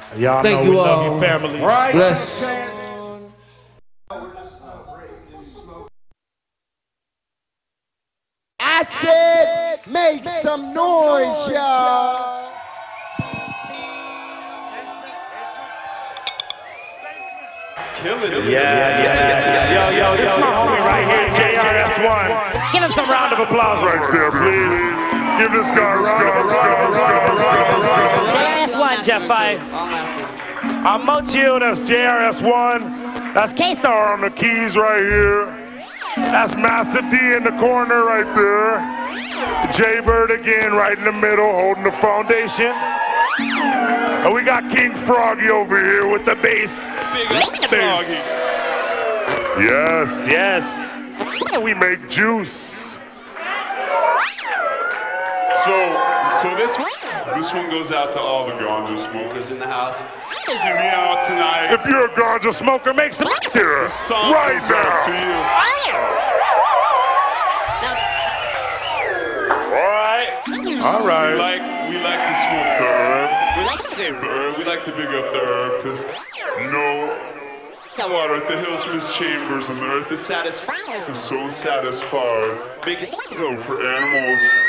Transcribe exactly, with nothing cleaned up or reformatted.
Y'all Thank know you we all. love your family. Right. Bless. I said, make some noise, y'all. Killing it. Yeah, yeah, yeah, yeah. Yo, yo, this is my homie right here, J R S one. Give him some round of applause right there, please. Give this guy a round of applause. J R S one, Jeff five. I'm Mochio, that's J R S one. That's K-Star on the keys right here. That's Master D in the corner right there. J-Bird again right in the middle, holding the foundation. And we got King Froggy over here with the bass. Big Froggy. Yes, yes. We make juice. So, so this this one goes out to all the ganja smokers in the house. Is me out tonight. If you're a ganja smoker, make some here Song right goes out to now. you. All right. All We right. like we like to smoke the herb. We like to smoke the herb. We like to big up the herb because you know water at the hills from his chambers and the earth is satisfied. Is so satisfied. Biggest throw for animals.